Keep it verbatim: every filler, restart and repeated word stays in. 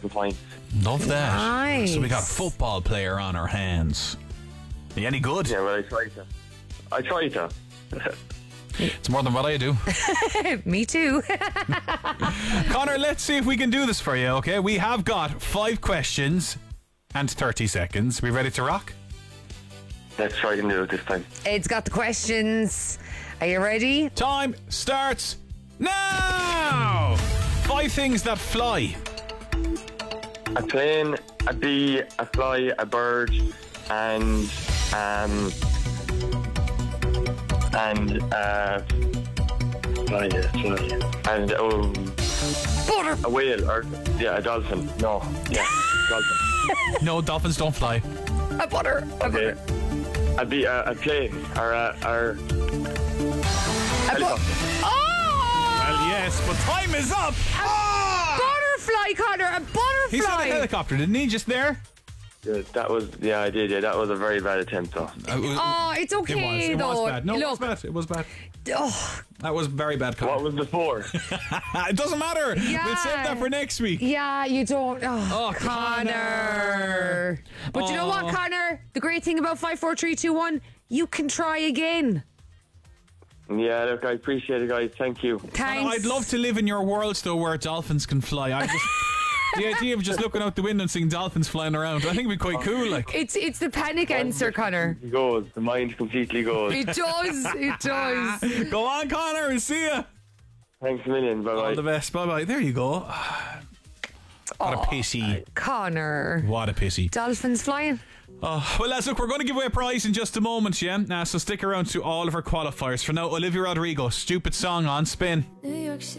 some points. Love that. Nice. So we got a football player on our hands. Are you any good? Yeah, well, I try to. I try to. It's more than what I do. Me too. Connor, let's see if we can do this for you, okay? We have got five questions and thirty seconds. We ready to rock? Let's try and do it this time. It's got the questions. Are you ready? Time starts now! Five things that fly. A plane, a bee, a fly, a bird, and um, and uh, fly, yeah, fly, and oh, Butter. a whale or yeah, a dolphin. No, yeah, dolphin. No, dolphins don't fly. A butter. A Okay, butter. a bee, a, a plane, or a or A bu- helicopter. oh! Well, yes, but time is up. Butterfly, Connor. A butterfly. He said a helicopter, didn't he? Just there? Yeah, that was yeah, I did. Yeah, that was a very bad attempt, though. Oh, it's It okay was. It though. was bad. No, Look, it was bad. It was bad. Oh, That was very bad. Connor. What was the four? It doesn't matter. Yeah. We'll save that for next week. yeah, you don't. Oh, Oh, Connor. But you know what, Oh. Connor? The great thing about five, four, three, two, one, you can try again. Yeah, look, I appreciate it, guys. Thank you. Thanks. I'd love to live in your world, though, where dolphins can fly. I just the idea of just looking out the window and seeing dolphins flying around, I think it'd be quite cool. Like, It's it's the panic answer, Connor. It goes. The mind completely goes. It does. It does. go on, Connor, and see ya. Thanks a million. Bye All the bye. best. Bye bye. There you go. What a pissy. Connor. What a pissy. Dolphins flying. Oh, well, lads, look, we're going to give away a prize in just a moment, yeah? Uh, so stick around to all of our qualifiers. For now, Olivia Rodrigo, Stupid Song on Spin. New York